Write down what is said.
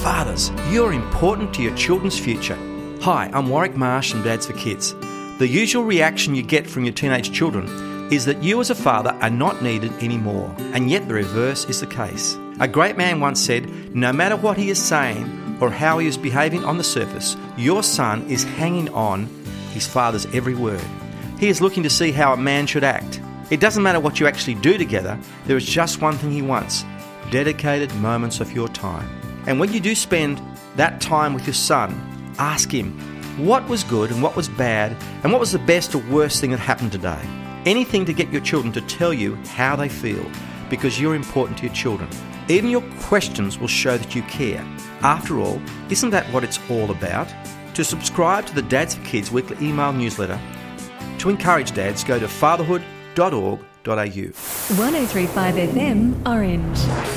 Fathers, you're important to your children's future. Hi, I'm Warwick Marsh from Dads for Kids. The usual reaction you get from your teenage children is that you as a father are not needed anymore, and yet the reverse is the case. A great man once said, no matter what he is saying or how he is behaving on the surface, your son is hanging on his father's every word. He is looking to see how a man should act. It doesn't matter what you actually do together, there is just one thing he wants: dedicated moments of your time. And when you do spend that time with your son, ask him what was good and what was bad and what was the best or worst thing that happened today. Anything to get your children to tell you how they feel, because you're important to your children. Even your questions will show that you care. After all, isn't that what it's all about? To subscribe to the Dads for Kids weekly email newsletter, to encourage dads, go to fatherhood.org.au. 103.5 FM Orange.